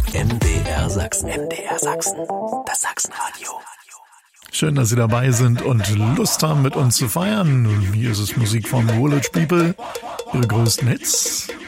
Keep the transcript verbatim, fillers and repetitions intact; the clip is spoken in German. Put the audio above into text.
M D R Sachsen. M D R Sachsen. Das Sachsenradio. Schön, dass Sie dabei sind und Lust haben, mit uns zu feiern. Hier ist es Musik von Village People. Ihre größten Hits